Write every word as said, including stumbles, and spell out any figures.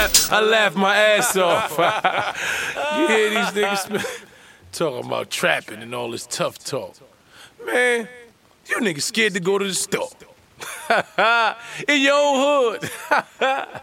laugh, I laugh my ass off. You hear these niggas talking about trapping and all this tough talk. Man, you niggas scared to go to the store. In your own hood.